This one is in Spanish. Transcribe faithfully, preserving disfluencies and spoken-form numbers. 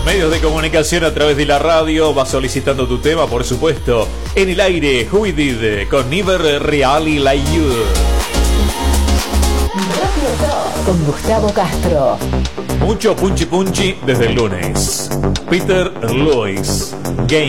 Medios de comunicación a través de la radio. Va solicitando tu tema, por supuesto. En el aire, Who We Did con Never Really Like You. Radio Top con Gustavo Castro. Mucho punchi punchi desde el lunes. Peter Lewis, Game.